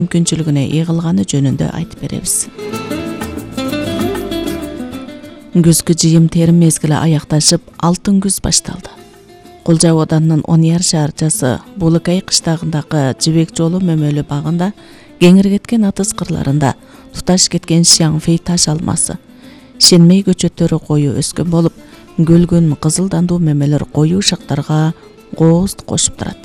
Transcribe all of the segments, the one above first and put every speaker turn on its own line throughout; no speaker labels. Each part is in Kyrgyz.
мүмкүнчүлүгүнө ээ кылганы жөнүндө айтып беребиз. Күзгү жыйым терим мезгили аякташып, алтын күз башталды. Кулжа Оданынын Оньяр шаарчасы Булыкай кыштагындагы Жибек жолу мөмөлүү багында кеңиргеткен атыс кырларында туташ кеткен Шаңфей таш алмасы, шенмей көчөттөрү кою өскөн болуп, көлгөн кызыл дандуу мөмөлөр коюу шактарга кооз кошуп турат.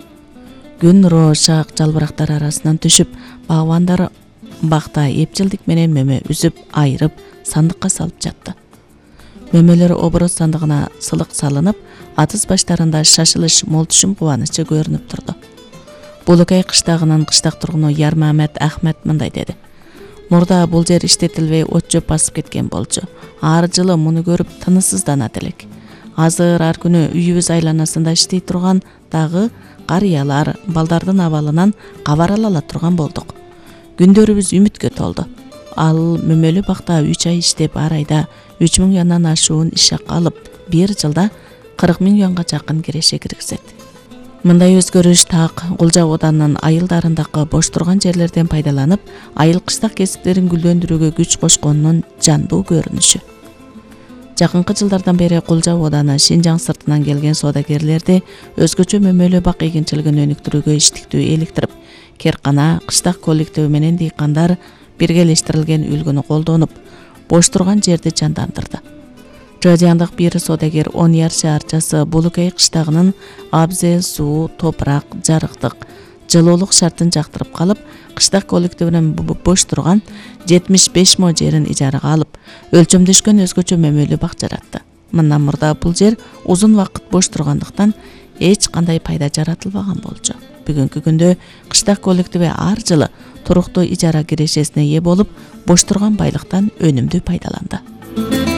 Күн нуру шак жалбырактар арасынан түшүп, багбандар бакта эпчилдик менен мөмө үзүп, айырып, сандыкка салып жатты. Мөмөлөр обороз сандыгына сылык салынып, атыс баштарында шашылыш, молтушум кубанычы көрүнүп турду. Булыкай кыштагынын кыштак тургуну Ярмамет Ахмет мындай деди. Мурда бул жер иштетилбей от жөп басып кеткен болчу. Ар жылы муну көрүп тыныссызданат элек. Азыр ар күнү үйүбүз айланасында иштей турган дагы карыялар, балдардын абалынан кабар ала турган болдук. Күндөрүбүз үмүткө толду. Ал мөмөлүү бакта 3 ай иштеп, ар айда 3000 янан ашуун иш акы алып, бир жылда 40 000 юанга жакын киреше киргизет. Мындай өзгөрүш так Кулжа Оданынын айылдарындагы бош турган жерлерден пайдаланып, айыл кыштак кесиптерин гүлдөндүрүүгө күч кошконунун жандуу көрүнүшү. Жакынкы жылдардан бери Кулжа Оданы Шинжаң сыртынан келген соодагерлерди өзгөчө мөмөлүү бак эгинчилигин өнүктүрүүгө иштиктүү эликтирип, керкана, кыштак коллективи менен дыйкандар биргелештирилген үлгүнү колдонуп, бош турган жерди жандандырды. Жадяндык бир соодагер Оньяр шаарчасы Булыкай кыштагынын абзел, суу, топурак, жарыктык, жылуулук шартын жактырып калып, кыштак коллективинин бош турган 75 мо жерин ижарага алып, өлчөмдөшкөн өзгөчө мөмөлүү бак жаратты. Мындан мурда бул жер узун вакыт бош тургандыктан эч кандай пайда жаратылбаган болчу. Бүгүнкү күндө кыштак коллективи ар жылы туруктуу ижара кирешесине ээ болуп, бош турган байлыктан өнүмдүү пайдаланды.